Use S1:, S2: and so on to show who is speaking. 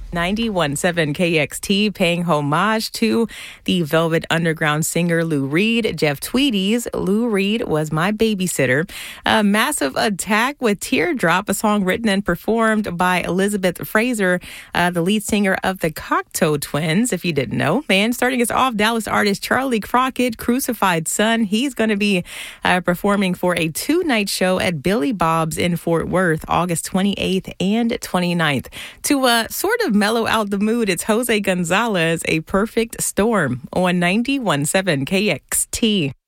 S1: 91.7 KXT paying homage to the Velvet Underground singer Lou Reed. Jeff Tweedy's Lou Reed Was My Babysitter. A Massive Attack with Teardrop, a song written and performed by Elizabeth Fraser, the lead singer of the Cocteau Twins, if you didn't know. And starting us off, Dallas artist Charlie Crockett, Crucified Son. He's going to be performing for a 2-night show at Billy Bob's in Fort Worth, August 28th and 29th. To sort of mellow out the mood, it's Jose Gonzalez, A Perfect Storm on 91.7 KXT.